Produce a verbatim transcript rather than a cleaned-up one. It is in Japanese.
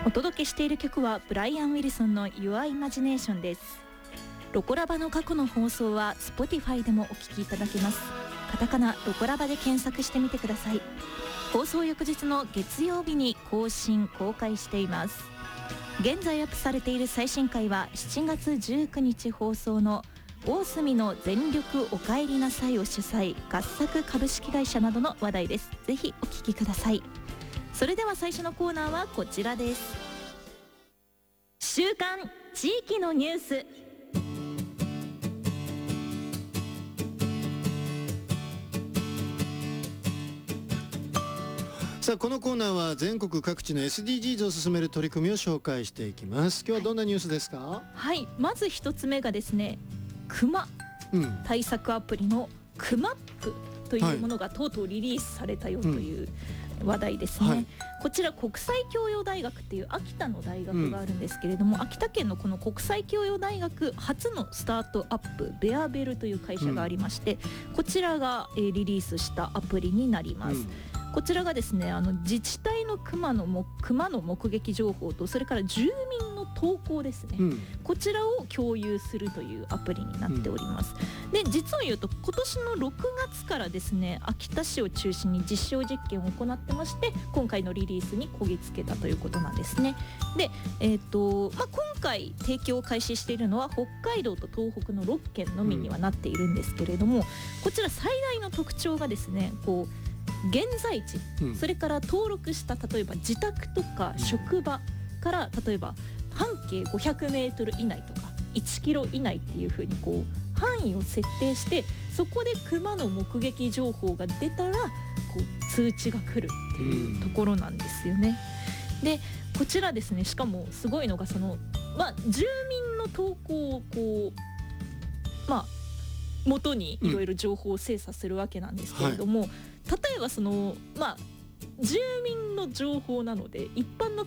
お届けしている曲はブライアン・ウィルソンの Your Imagination です。ロコラバの過去の放送は Spotify でもお聞きいただけます。カタカナロコラバで検索してみてください。放送翌日の月曜日に更新公開しています。現在アップされている最新回はしちがつじゅうくにち放送の大隅の全力おかえりなさいを主催、合作株式会社などの話題です。ぜひお聞きください。それでは最初のコーナーはこちらです。週刊地域のニュース。 さあこのコーナーは全国各地の エスディージーズ を進める取り組みを紹介していきます。今日はどんなニュースですか？ はい、はい、まず一つ目がですね、クマ対策アプリのクマップというものがとうとうリリースされたよという話題ですね、はい、こちら国際教養大学っていう秋田の大学があるんですけれども、うん、秋田県のこの国際教養大学初のスタートアップベアベルという会社がありまして、うん、こちらが、えー、リリースしたアプリになります、うん。こちらがですね、あの自治体のクマのもクマの目撃情報と、それから住民の投稿ですね、うん、こちらを共有するというアプリになっております、うん、で実を言うと今年のろくがつからですね、秋田市を中心に実証実験を行ってまして、今回のリリースにこぎつけたということなんですね。で、えーとまあ、今回提供を開始しているのは北海道と東北のろっけんのみにはなっているんですけれども、うん、こちら最大の特徴がですね、こう現在地、うん、それから登録した例えば自宅とか職場から例えば半径ごひゃくメートル以内とかいちキロ以内っていう風にこう範囲を設定して、そこでクマの目撃情報が出たらこう通知が来るっていうところなんですよね、うん、でこちらですね、しかもすごいのがその、まあ、住民の投稿をこうまあ元にいろいろ情報を精査するわけなんですけれども、うん、はい、例えばそのまあ住民の情報なので一般の